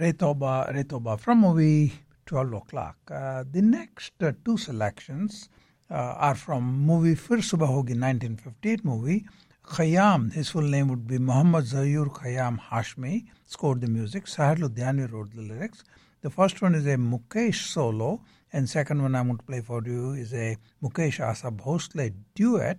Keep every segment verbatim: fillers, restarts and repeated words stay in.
Retoba, Retoba from movie twelve o'clock. Uh, the next uh, two selections uh, are from movie Fir Subah Hogi nineteen fifty-eight movie. Khayyam, his full name would be Muhammad Zahur Khayyam Hashmi, scored the music. Sahar Ludhianvi wrote the lyrics. The first one is a Mukesh solo, and second one I'm going to play for you is a Mukesh Asa Bhosle duet.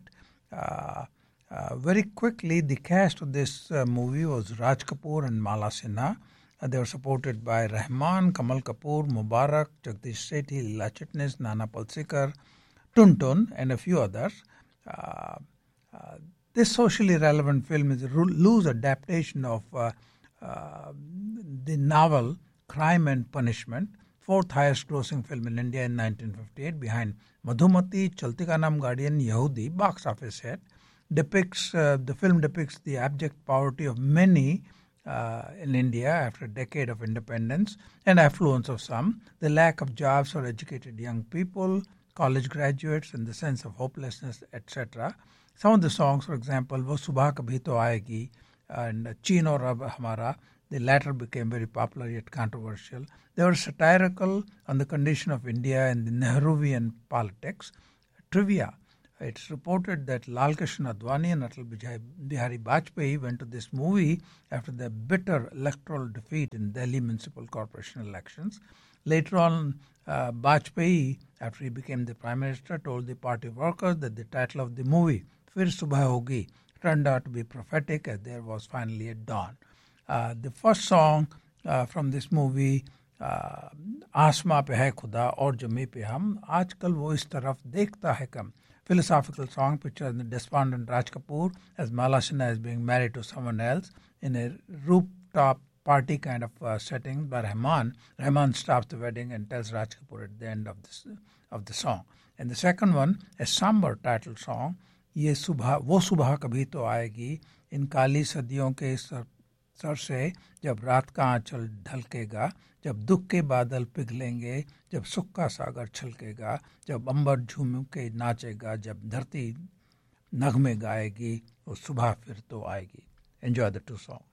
Uh, uh, very quickly, the cast of this uh, movie was Raj Kapoor and Mala Sinha. Uh, they were supported by Rahman, Kamal Kapoor, Mubarak, Jagdish Sethi, Leela Chitnis, Nana Palsekar, Tuntun, and a few others. Uh, uh, this socially relevant film is a loose adaptation of uh, uh, the novel Crime and Punishment, fourth highest grossing film in India in nineteen fifty-eight, behind Madhumati, Chalti Ka Naam Gaadi and Yehudi, box office hit. Depicts, uh, the film depicts the abject poverty of many Uh, in India after a decade of independence and affluence of some, the lack of jobs for educated young people, college graduates, and the sense of hopelessness, et cetera. Some of the songs, for example, Wo Subha Kabhi To Aayegi and Cheen Aur Ab Hamara, the latter became very popular yet controversial. They were satirical on the condition of India and the Nehruvian politics. Trivia. It's reported that Lal Krishna Advani and Atal Bihari Vajpayee went to this movie after their bitter electoral defeat in Delhi Municipal Corporation elections. Later on, uh, Vajpayee, after he became the Prime Minister, told the party workers that the title of the movie, Fir Subah Hogi, turned out to be prophetic as there was finally a dawn. Uh, the first song uh, from this movie, uh, Aasma Pe Hai Khuda Aur Jami Pe Hum, Aajkal Wo Is Taraf Dekhta Hai Kam, philosophical song picturing the despondent Raj Kapoor as Mala Sinha is being married to someone else in a rooftop party kind of uh, setting by Rahman. Rahman stops the wedding and tells Raj Kapoor at the end of this of the song. And the second one, a somber title song, Ye Subha, Wo Subha Kabhi To Aayegi, in काली सदियों के sir sir से जब रात का आंचल ढलकेगा, जब दुख के बादल पिघलेंगे, जब सुख का सागर छलकेगा, जब अंबर झूम के नाचेगा, जब धरती नगमे गाएगी, वो सुबह फिर तो आएगी. Enjoy the two songs.